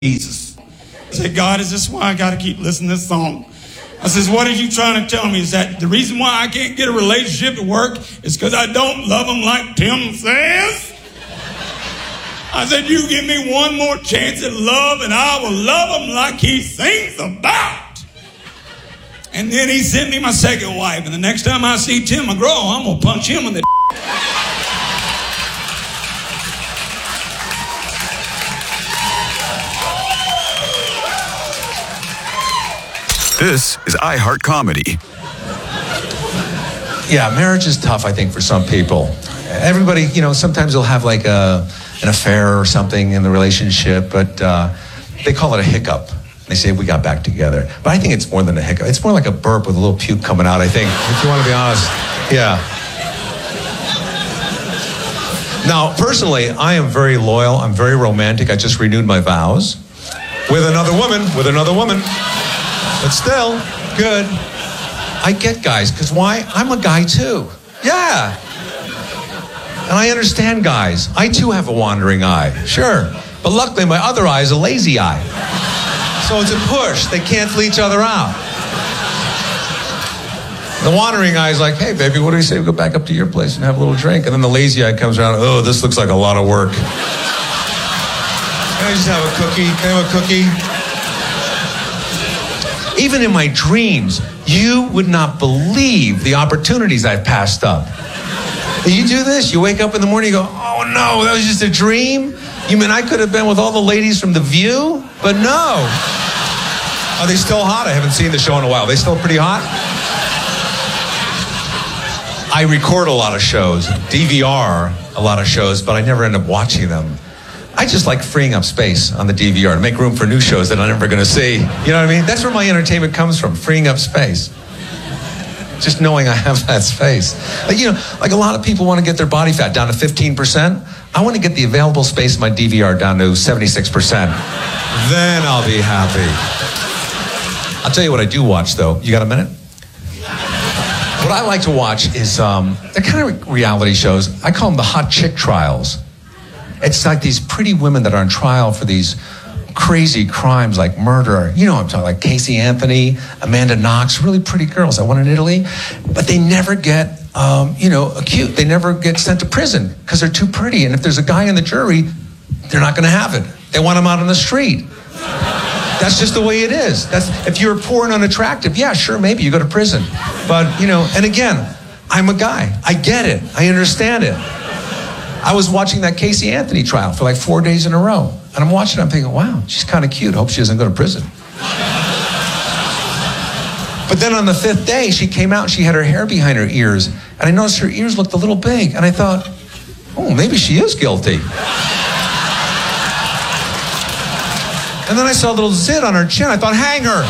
Jesus. I said, God, is this why I got to keep listening to this song? I says, what are you trying to tell me? Is that the reason why I can't get a relationship to work is because I don't love them like Tim says? I said, you give me one more chance at love and I will love him like he sings about. And then he sent me my second wife. And the next time I see Tim McGraw, I'm going to punch him in the This is iHeart Comedy. Yeah, marriage is tough, I think, for some people. Everybody, sometimes they'll have like an affair or something in the relationship, but they call it a hiccup. They say, we got back together. But I think it's more than a hiccup. It's more like a burp with a little puke coming out, I think, if you want to be honest. Yeah. Now, personally, I am very loyal. I'm very romantic. I just renewed my vows with another woman. But still, good. I get guys, because why? I'm a guy too. Yeah. And I understand guys. I too have a wandering eye, sure. But luckily my other eye is a lazy eye. So it's a push. They cancel each other out. The wandering eye is like, hey baby, what do you say we go back up to your place and have a little drink? And then the lazy eye comes around, oh, this looks like a lot of work. Can I just have a cookie? Can I have a cookie? Even in my dreams, you would not believe the opportunities I've passed up. You do this, you wake up in the morning, you go, oh no, that was just a dream? You mean I could have been with all the ladies from The View? But no. Are they still hot? I haven't seen the show in a while. Are they still pretty hot? I record a lot of shows, DVR a lot of shows, but I never end up watching them. I just like freeing up space on the DVR to make room for new shows that I'm never going to see. You know what I mean? That's where my entertainment comes from, freeing up space. Just knowing I have that space. Like a lot of people want to get their body fat down to 15%. I want to get the available space in my DVR down to 76%. Then I'll be happy. I'll tell you what I do watch, though. You got a minute? What I like to watch is, they're kind of reality shows. I call them the hot chick trials. It's like these pretty women that are on trial for these crazy crimes like murder. You know what I'm talking, like Casey Anthony, Amanda Knox, really pretty girls. I won in Italy. But they never get, acute. They never get sent to prison because they're too pretty. And if there's a guy in the jury, they're not going to have it. They want them out on the street. That's just the way it is. If you're poor and unattractive, yeah, sure, maybe you go to prison. But, and again, I'm a guy. I get it. I understand it. I was watching that Casey Anthony trial for like 4 days in a row. And I'm watching it, I'm thinking, wow, she's kind of cute. Hope she doesn't go to prison. But then on the 5th day, she came out and she had her hair behind her ears. And I noticed her ears looked a little big. And I thought, oh, maybe she is guilty. And then I saw a little zit on her chin. I thought, hang her.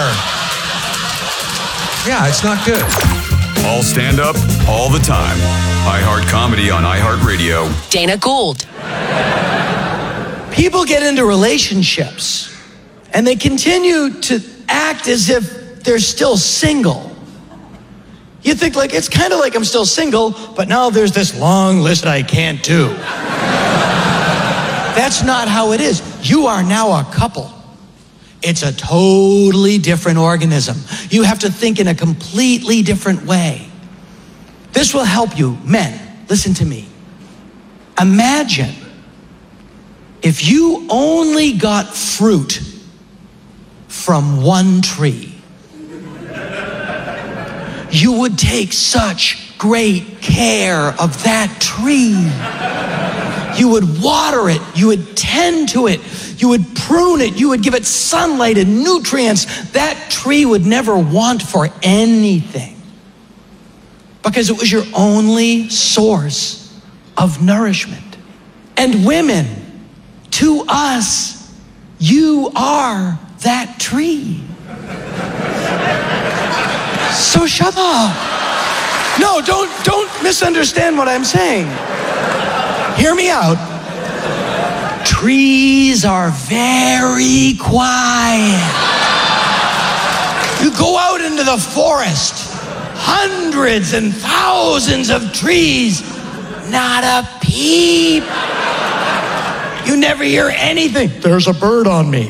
Yeah, it's not good. All stand up, all the time. iHeart Comedy on iHeartRadio. Dana Gould. People get into relationships and they continue to act as if they're still single. You think like, it's kind of like I'm still single, but now there's this long list I can't do. That's not how it is. You are now a couple. It's a totally different organism. You have to think in a completely different way. This will help you. Men, listen to me. Imagine if you only got fruit from one tree. You would take such great care of that tree. You would water it. You would tend to it. You would prune it. You would give it sunlight and nutrients. That tree would never want for anything because it was your only source of nourishment. And women, to us, you are that tree. So shut up. No, don't misunderstand what I'm saying. Hear me out. Trees are very quiet. You go out into the forest, hundreds and thousands of trees, not a peep. You never hear anything. There's a bird on me.